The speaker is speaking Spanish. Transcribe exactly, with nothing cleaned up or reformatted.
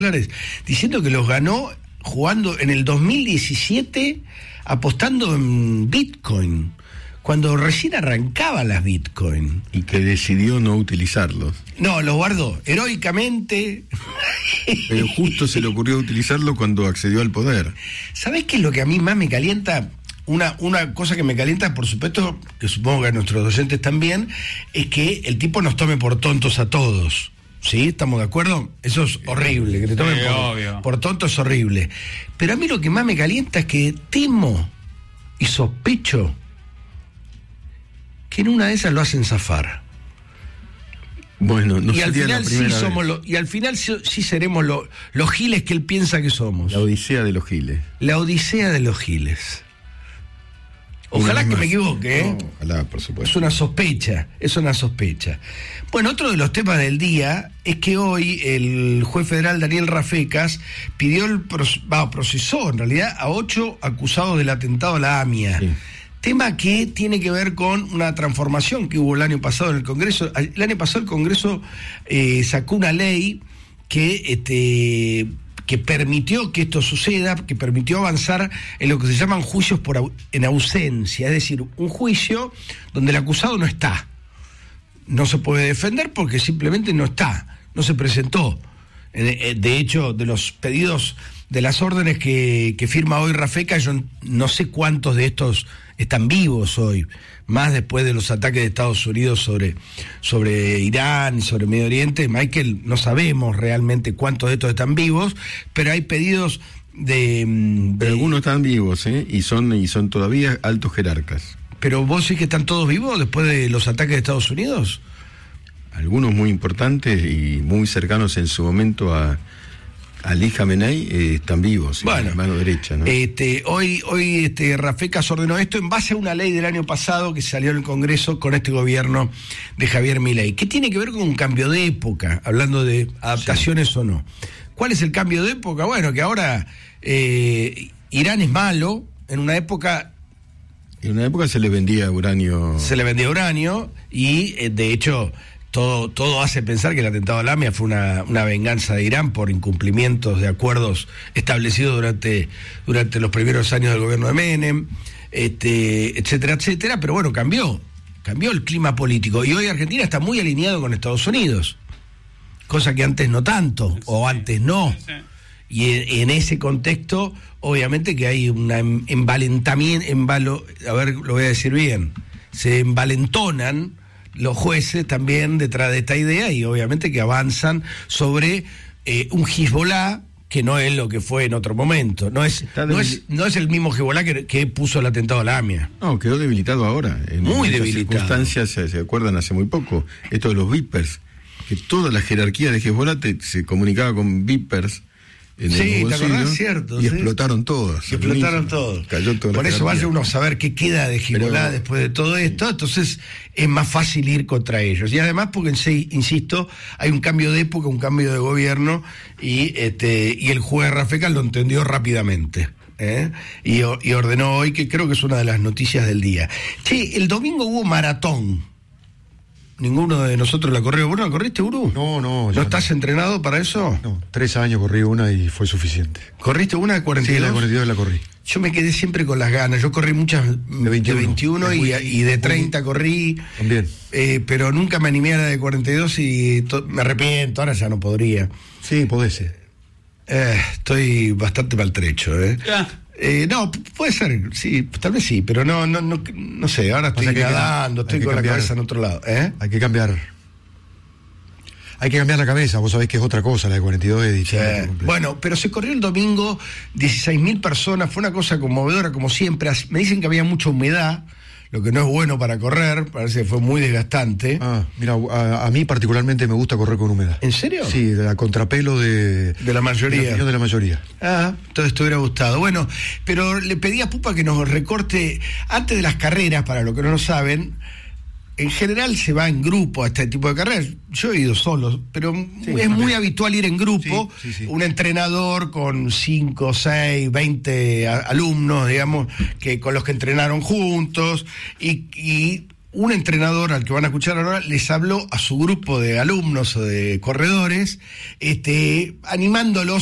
dólares, diciendo que los ganó jugando en el dos mil diecisiete apostando en Bitcoin, cuando recién arrancaba las Bitcoin. Y que decidió no utilizarlos. No, los guardó heroicamente. Pero justo se le ocurrió utilizarlo cuando accedió al poder. ¿Sabés qué es lo que a mí más me calienta? Una, una cosa que me calienta, por supuesto, que supongo que a nuestros docentes también, es que el tipo nos tome por tontos a todos. ¿Sí? ¿Estamos de acuerdo? Eso es horrible, que te tomen Sí, por, obvio. por tonto es horrible. Pero a mí lo que más me calienta es que temo y sospecho que en una de esas lo hacen zafar. Bueno, no y al sería final la sí primera somos vez. lo, y al final sí, sí seremos lo- los giles que él piensa que somos. La odisea de los giles. La odisea de los giles. Ojalá Una vez que más. me equivoque, ¿eh? No, ojalá, por supuesto. Es una sospecha, es una sospecha. Bueno, otro de los temas del día es que hoy el juez federal Daniel Rafecas pidió el pros- va, procesó en realidad a ocho acusados del atentado a la AMIA. Sí. Tema que tiene que ver con una transformación que hubo el año pasado en el Congreso. El año pasado el Congreso eh, sacó una ley que este que permitió que esto suceda, que permitió avanzar en lo que se llaman juicios por au- en ausencia, es decir, un juicio donde el acusado no está. No se puede defender porque simplemente no está, no se presentó. Eh, eh, De hecho, de los pedidos de las órdenes que, que firma hoy Rafeca, yo no sé cuántos de estos están vivos hoy, más después de los ataques de Estados Unidos sobre, sobre Irán y sobre Medio Oriente. Michael, no sabemos realmente cuántos de estos están vivos, pero hay pedidos de... de Pero algunos están vivos, ¿eh? Y son, y son todavía altos jerarcas. ¿Pero vos sí que están todos vivos después de los ataques de Estados Unidos? Algunos muy importantes y muy cercanos en su momento a Ali Khamenei eh, están vivos, Bueno, en la mano derecha, ¿no? Este, hoy, hoy este, Rafecas ordenó esto en base a una ley del año pasado que salió en el Congreso con este gobierno de Javier Milei, que tiene que ver con un cambio de época, hablando de adaptaciones sí. o no. ¿Cuál es el cambio de época? Bueno, que ahora eh, Irán es malo, en una época... En una época se le vendía uranio... Se le vendía uranio y, eh, de hecho... Todo, todo hace pensar que el atentado a la AMIA fue una, una venganza de Irán por incumplimientos de acuerdos establecidos durante, durante los primeros años del gobierno de Menem, este, etcétera, etcétera, pero bueno, cambió, cambió el clima político y hoy Argentina está muy alineado con Estados Unidos, cosa que antes no tanto, sí, o antes no. Sí. Y en, en ese contexto, obviamente que hay un envalentamiento, envalo, a ver, lo voy a decir bien, se envalentonan los jueces también detrás de esta idea y obviamente que avanzan sobre eh, un Hezbollah que no es lo que fue en otro momento, no es no es, no es el mismo Hezbollah que, que puso el atentado a la AMIA. No, quedó debilitado ahora. En muy esas debilitado. circunstancias, se, se acuerdan hace muy poco, esto de los Vipers, que toda la jerarquía de Hezbollah te, se comunicaba con Vipers. En sí, el ¿te acordás? Cierto. Y ¿sí? explotaron todos. Y explotaron todos. Cayó toda Por la eso jerarquía. vaya uno a saber qué queda de Hezbollah Pero... después de todo esto, entonces es más fácil ir contra ellos. Y además porque, insisto, hay un cambio de época, un cambio de gobierno, y este y el juez Rafecas lo entendió rápidamente. ¿eh? Y, y ordenó hoy, que creo que es una de las noticias del día. Che, el domingo hubo maratón. Ninguno de nosotros la corrió. ¿Vos no la corriste, Uru? No, no. ¿No estás no. entrenado para eso? No, tres años corrí una y fue suficiente. ¿Corriste una de cuarenta y dos? Sí, la de cuarenta y dos la corrí. Yo me quedé siempre con las ganas. Yo corrí muchas de veintiuno, de veintiuno y, muy, y de treinta muy, corrí. También. Eh, pero nunca me animé a la de cuarenta y dos y to- me arrepiento. Ahora ya no podría. Sí, podés ser. Eh, estoy bastante maltrecho, ¿eh? Ah. Eh, no, puede ser, sí, tal vez sí, pero no, no, no, no sé, ahora estoy nadando, estoy con cambiar, la cabeza en otro lado, ¿eh? Hay que cambiar, hay que cambiar la cabeza, vos sabés que es otra cosa, la de cuarenta y dos es sí. Bueno, pero se corrió el domingo, dieciséis mil personas, fue una cosa conmovedora como siempre, me dicen que había mucha humedad, lo que no es bueno para correr, parece que fue muy desgastante. Ah, mira, a, a mí particularmente me gusta correr con humedad. ¿En serio? Sí, de la contrapelo de... De la mayoría. De la, de la mayoría. Ah, entonces te hubiera gustado. Bueno, pero le pedí a Pupa que nos recorte, antes de las carreras, para los que no lo saben, en general se va en grupo a este tipo de carreras. Yo he ido solo, pero sí, es muy habitual ir en grupo. Sí, sí, sí. Un entrenador con cinco, seis, veinte a, alumnos, digamos, que con los que entrenaron juntos y, y un entrenador al que van a escuchar ahora les habló a su grupo de alumnos o de corredores, este, animándolos